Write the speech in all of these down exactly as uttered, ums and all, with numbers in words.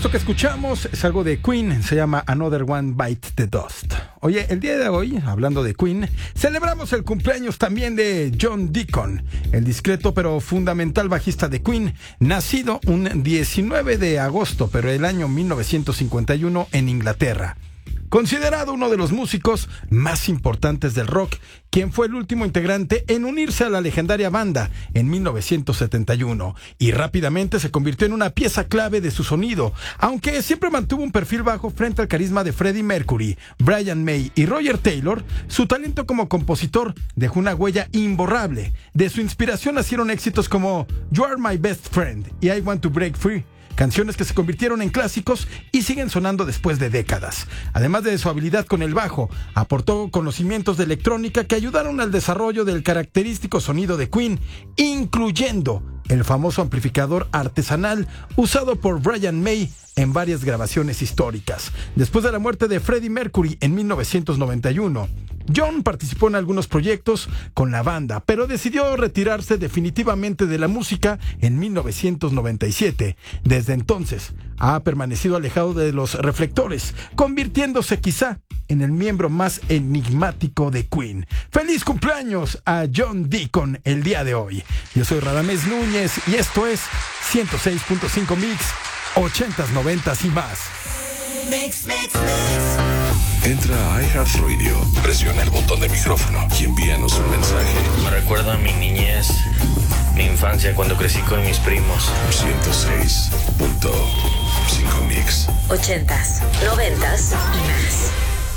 Esto que escuchamos es algo de Queen, se llama Another One Bite the Dust. Oye, el día de hoy, hablando de Queen, celebramos el cumpleaños también de John Deacon, el discreto pero fundamental bajista de Queen, nacido un diecinueve de agosto, pero el año mil novecientos cincuenta y uno en Inglaterra. Considerado uno de los músicos más importantes del rock, quien fue el último integrante en unirse a la legendaria banda en mil novecientos setenta y uno y rápidamente se convirtió en una pieza clave de su sonido, aunque siempre mantuvo un perfil bajo frente al carisma de Freddie Mercury, Brian May y Roger Taylor. Su talento como compositor dejó una huella imborrable. De su inspiración nacieron éxitos como You Are My Best Friend y I Want to Break Free, canciones que se convirtieron en clásicos y siguen sonando después de décadas. Además de su habilidad con el bajo, aportó conocimientos de electrónica que ayudaron al desarrollo del característico sonido de Queen, incluyendo el famoso amplificador artesanal usado por Brian May en varias grabaciones históricas. Después de la muerte de Freddie Mercury en mil novecientos noventa y uno, John participó en algunos proyectos con la banda, pero decidió retirarse definitivamente de la música en mil novecientos noventa y siete. Desde entonces, ha permanecido alejado de los reflectores, convirtiéndose quizá en el miembro más enigmático de Queen. ¡Feliz cumpleaños a John Deacon el día de hoy! Yo soy Radamés Núñez y esto es ciento seis punto cinco Mix, ochentas, noventas y más. Mix, mix, mix. Entra a iHeartRadio, presiona el botón de micrófono y envíanos un mensaje. Me recuerda a mi niñez, mi infancia cuando crecí con mis primos. ciento seis punto cinco Mix. Ochentas, noventas y más.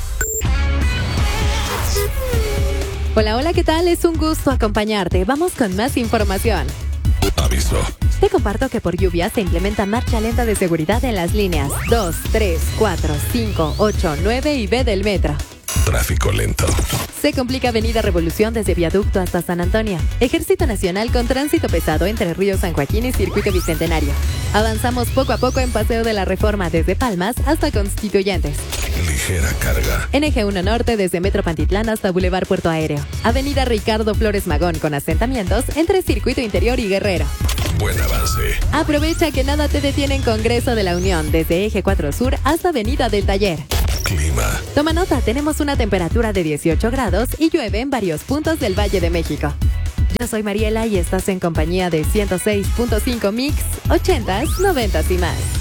Hola, hola, ¿qué tal? Es un gusto acompañarte. Vamos con más información. Aviso. Te comparto que por lluvia se implementa marcha lenta de seguridad en las líneas dos, tres, cuatro, cinco, ocho, nueve y B del metro. Tráfico lento. Se complica Avenida Revolución desde Viaducto hasta San Antonio. Ejército Nacional con tránsito pesado entre Río San Joaquín y Circuito Bicentenario. Avanzamos poco a poco en Paseo de la Reforma desde Palmas hasta Constituyentes. Ligera carga. En Eje uno Norte desde Metro Pantitlán hasta Boulevard Puerto Aéreo. Avenida Ricardo Flores Magón con asentamientos entre Circuito Interior y Guerrero. Buen avance. Aprovecha que nada te detiene en Congreso de la Unión desde Eje cuatro Sur hasta Avenida del Taller. Clima. Toma nota, tenemos una temperatura de dieciocho grados y llueve en varios puntos del Valle de México. Yo soy Mariela y estás en compañía de ciento seis punto cinco Mix, ochentas, noventas y más.